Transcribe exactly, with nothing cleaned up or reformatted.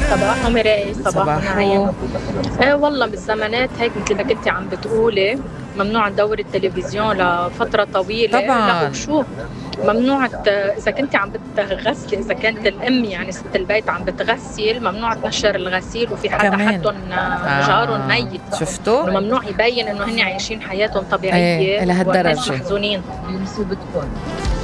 صباحو مراي، صباحو نعيم. صباحو. إيه والله بالزمانات هيك متل ما كنتِ عم بتقولي، ممنوع ندوّر التلفزيون لفترة طويلة، لأ طبعًا. وشو ممنوع ت إذا كنتِ عم بتغسلي إذا كانت الأم يعني سِت البيت عم بتغسّل، ممنوع تنشّر الغسيل وفي حدا كمان. حدّن جارٌ آه، ميت، شُفتوا؟ إنه ممنوع يبيّن إنه هن عايشين حياتهم إيه، طبيعية والناس لهالدرجة. محزونين.